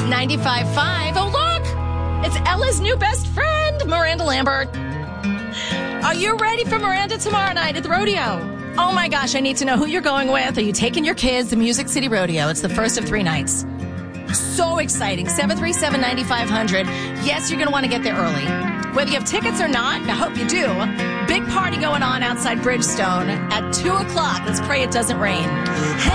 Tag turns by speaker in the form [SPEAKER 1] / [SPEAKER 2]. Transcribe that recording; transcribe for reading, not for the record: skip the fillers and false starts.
[SPEAKER 1] 95.5. Oh, look! It's Ella's new best friend, Miranda Lambert. Are you ready for Miranda tomorrow night at the rodeo? Oh my gosh, I need to know who you're going with. Are you taking your kids to Music City Rodeo? It's the first of 3 nights. So exciting. 737-9500. Yes, you're going to want to get there early. Whether you have tickets or not, I hope you do. Big party going on outside Bridgestone at 2 o'clock. Let's pray it doesn't rain.